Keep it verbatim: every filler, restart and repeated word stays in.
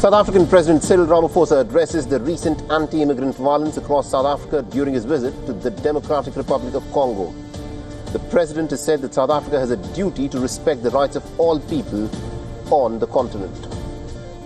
South African President Cyril Ramaphosa addresses the recent anti-immigrant violence across South Africa during his visit to the Democratic Republic of Congo. The president has said that South Africa has a duty to respect the rights of all people on the continent.